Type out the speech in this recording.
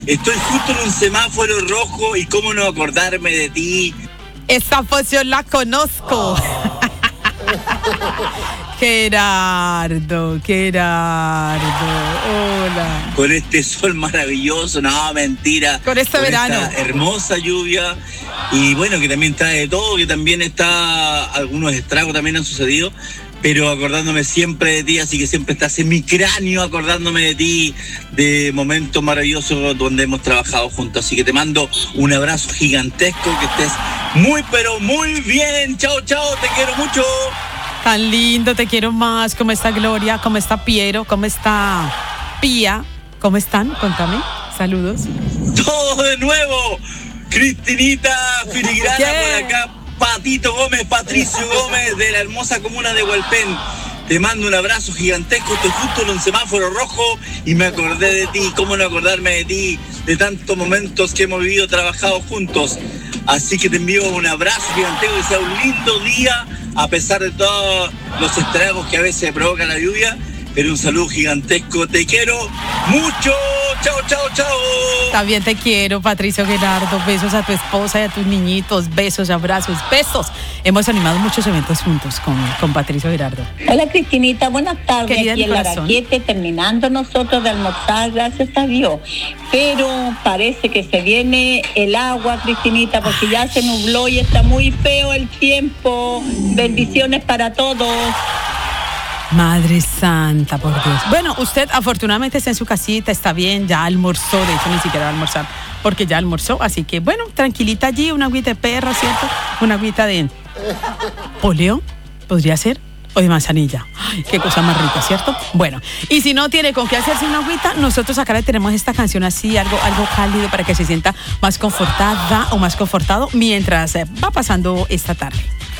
Estoy justo en un semáforo rojo y cómo no acordarme de ti. Esta poción la conozco. Gerardo. Hola. Con este sol maravilloso, no, mentira. Con este verano. Esta hermosa lluvia. Y bueno, que también trae de todo, que también algunos estragos también han sucedido. Pero acordándome siempre de ti, así que siempre estás en mi cráneo acordándome de ti, de momentos maravillosos donde hemos trabajado juntos. Así que te mando un abrazo gigantesco, que estés muy, pero muy bien. Chao, te quiero mucho. Tan lindo, te quiero más. ¿Cómo está Gloria? ¿Cómo está Piero? ¿Cómo está Pía? ¿Cómo están? Contame. Saludos. Todo de nuevo. Cristinita Filigrana por acá. Patito Gómez, Patricio Gómez de la hermosa comuna de Hualpén. Te mando un abrazo gigantesco. Estoy justo en un semáforo rojo y me acordé de ti. ¿Cómo no acordarme de ti? De tantos momentos que hemos vivido trabajado juntos. Así que te envío un abrazo gigantesco, que sea un lindo día, a pesar de todos los estragos que a veces provoca la lluvia. Pero un saludo gigantesco. Te quiero mucho. Chao. También te quiero, Patricio Gerardo. Besos a tu esposa y a tus niñitos. Besos, abrazos, besos. Hemos animado muchos eventos juntos con Patricio Gerardo. Hola, Cristinita. Buenas tardes. Querida, aquí en Laraquete, terminando nosotros de almorzar, gracias a Dios. Pero parece que se viene el agua, Cristinita, porque ya se nubló y está muy feo el tiempo. Bendiciones para todos. Madre Santa, por Dios. Bueno, usted afortunadamente está en su casita, está bien, ya almorzó, de hecho ni siquiera va a almorzar, porque ya almorzó, así que bueno, tranquilita allí, una agüita de perra, ¿cierto? Una agüita de poleo, podría ser, o de manzanilla. Ay, qué cosa más rica, ¿cierto? Bueno, y si no tiene con qué hacerse una agüita, nosotros acá le tenemos esta canción así, algo cálido para que se sienta más confortada o más confortado mientras va pasando esta tarde.